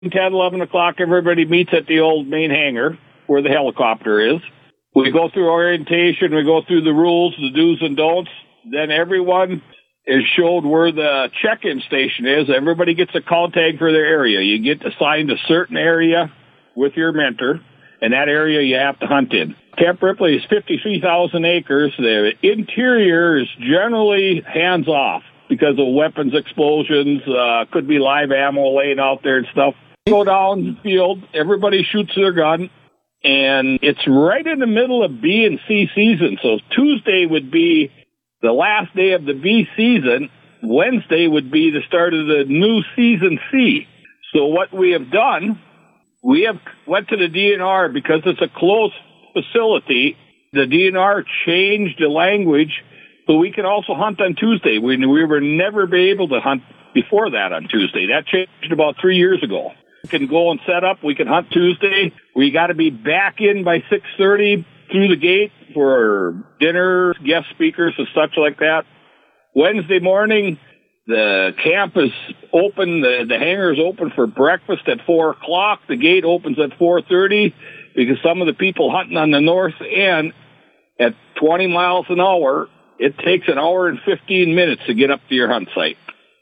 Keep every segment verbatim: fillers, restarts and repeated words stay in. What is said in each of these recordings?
ten, eleven o'clock, everybody meets at the old main hangar where the helicopter is. We go through orientation. We go through the rules, the do's and don'ts. Then everyone is showed where the check-in station is. Everybody gets a call tag for their area. You get assigned a certain area with your mentor, and that area you have to hunt in. Camp Ripley is fifty-three thousand acres. The interior is generally hands-off because of weapons explosions. Uh, could be live ammo laying out there and stuff. Go down the field. Everybody shoots their gun. And it's right in the middle of B and C season. So Tuesday would be the last day of the B season. Wednesday would be the start of the new season C. So what we have done, we have went to the D N R because it's a closed facility. The D N R changed the language so we can also hunt on Tuesday. We, we were never be able to hunt before that on Tuesday. That changed about three years ago. We can go and set up. We can hunt Tuesday. We got to be back in by six thirty through the gate for dinner, guest speakers, and such like that. Wednesday morning, the camp is open. The, the hangar is open for breakfast at four o'clock. The gate opens at four thirty because some of the people hunting on the north end at twenty miles an hour, it takes an hour and fifteen minutes to get up to your hunt site.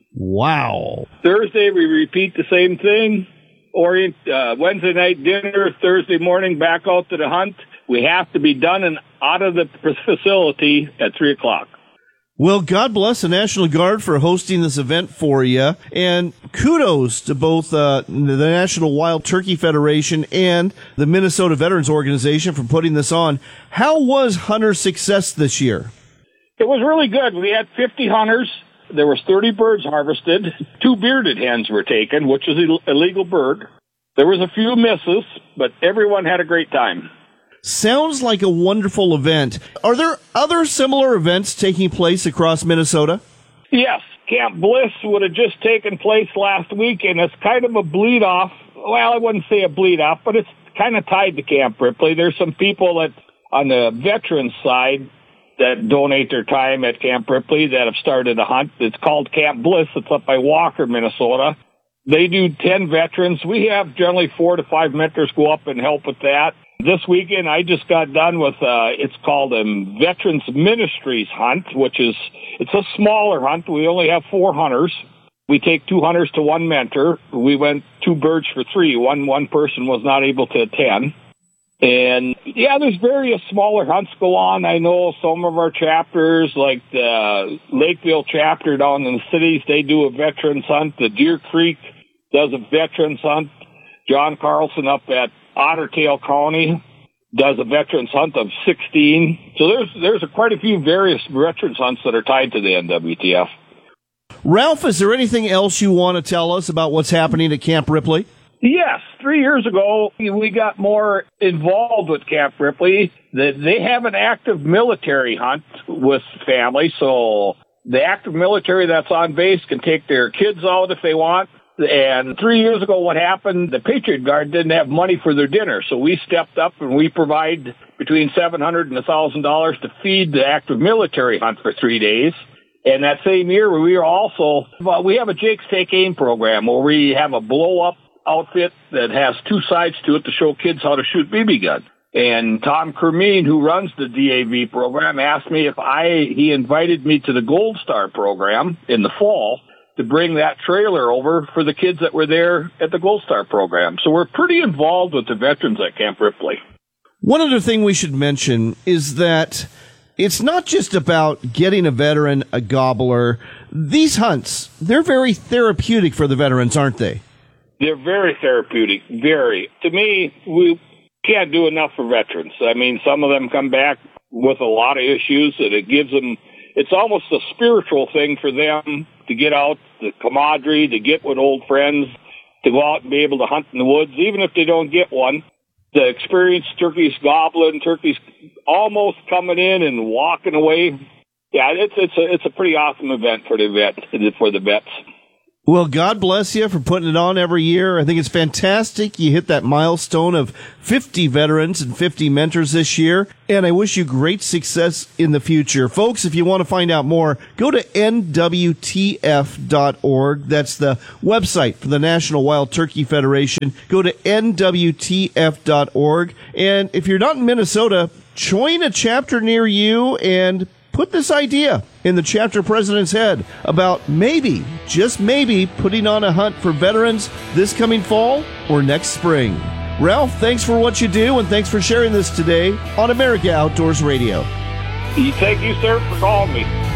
Wow. Thursday, we repeat the same thing. Orient, uh, Wednesday night dinner, Thursday morning back out to the hunt. We have to be done and out of the facility at three o'clock. Well, God bless the National Guard for hosting this event for you. And kudos to both uh, the National Wild Turkey Federation and the Minnesota Veterans Organization for putting this on. How was hunter success this year? It was really good. We had fifty hunters. There was thirty birds harvested. Two bearded hens were taken, which is a legal bird. There was a few misses, but everyone had a great time. Sounds like a wonderful event. Are there other similar events taking place across Minnesota? Yes. Camp Bliss would have just taken place last week, and it's kind of a bleed-off. Well, I wouldn't say a bleed-off, but it's kind of tied to Camp Ripley. There's some people that on the veterans side that donate their time at Camp Ripley that have started a hunt. It's called Camp Bliss. It's up by Walker, Minnesota. They do ten veterans. We have generally four to five mentors go up and help with that. This weekend, I just got done with, uh, it's called a Veterans Ministries hunt, which is, it's a smaller hunt. We only have four hunters. We take two hunters to one mentor. We went two birds for three. One, one person was not able to attend. And yeah, there's various smaller hunts go on. I know some of our chapters, like the Lakeville chapter down in the cities, they do a veterans hunt. The Deer Creek does a veterans hunt. John Carlson up at Otter Tail County does a veterans hunt of sixteen. So there's there's a, quite a few various veterans hunts that are tied to the N W T F. Ralph, is there anything else you want to tell us about what's happening at Camp Ripley? Yes, three years ago, we got more involved with Camp Ripley. They have an active military hunt with families, so the active military that's on base can take their kids out if they want. And three years ago, what happened, the Patriot Guard didn't have money for their dinner, so we stepped up and we provide between seven hundred dollars and one thousand dollars to feed the active military hunt for three days. And that same year, we were also, well, we have a Jake's Take Aim program where we have a blow-up outfit that has two sides to it to show kids how to shoot B B gun. And Tom Kermeen, who runs the D A V program, asked me if I, he invited me to the Gold Star program in the fall to bring that trailer over for the kids that were there at the Gold Star program. So we're pretty involved with the veterans at Camp Ripley. One other thing we should mention is that it's not just about getting a veteran a gobbler. These hunts, they're very therapeutic for the veterans, aren't they? They're very therapeutic, very. To me, we can't do enough for veterans. I mean, some of them come back with a lot of issues, and it gives them, it's almost a spiritual thing for them to get out, the camaraderie, to get with old friends, to go out and be able to hunt in the woods, even if they don't get one. The experienced turkeys gobbling, turkeys almost coming in and walking away. Yeah, it's it's a, it's a pretty awesome event for the vet, for the vets. Well, God bless you for putting it on every year. I think it's fantastic. You hit that milestone of fifty veterans and fifty mentors this year, and I wish you great success in the future. Folks, if you want to find out more, go to N W T F dot org. That's the website for the National Wild Turkey Federation. Go to N W T F dot org, and if you're not in Minnesota, join a chapter near you and put this idea in the chapter president's head about maybe, just maybe, putting on a hunt for veterans this coming fall or next spring. Ralph, thanks for what you do, and thanks for sharing this today on America Outdoors Radio. Thank you, sir, for calling me.